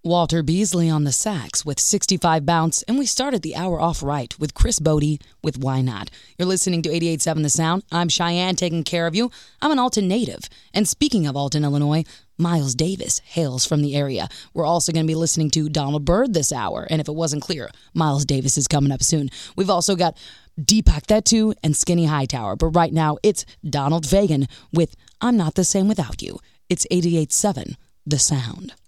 Walter Beasley on the sax with 65 Bounce, and we started the hour off right with Chris Bodie with Why Not. You're listening to 88.7 The Sound. I'm Cheyenne taking care of you. I'm an Alton native. And speaking of Alton, Illinois, Miles Davis hails from the area. We're also going to be listening to Donald Byrd this hour, and if it wasn't clear, Miles Davis is coming up soon. We've also got Deepak Thettu and Skinny Hightower, but right now it's Donald Fagen with I'm Not the Same Without You. It's 88.7 The Sound.